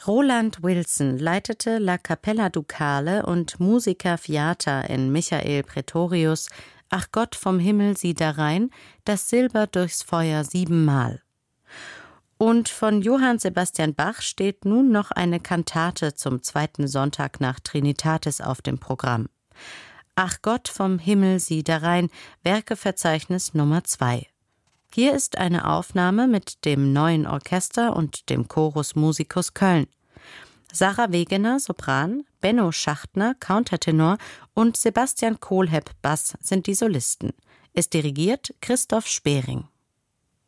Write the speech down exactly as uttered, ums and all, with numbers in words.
Roland Wilson leitete La Capella Ducale und Musica Fiata in Michael Praetorius' »Ach Gott vom Himmel sieh da rein«, das Silber durchs Feuer siebenmal. Und von Johann Sebastian Bach steht nun noch eine Kantate zum zweiten Sonntag nach Trinitatis auf dem Programm. »Ach Gott vom Himmel sieh da rein«, Werkeverzeichnis Nummer zwei. Hier ist eine Aufnahme mit dem Neuen Orchester und dem Chorus Musicus Köln. Sarah Wegener, Sopran, Benno Schachtner, Countertenor und Sebastian Kohlhepp, Bass, sind die Solisten. Es dirigiert Christoph Spering.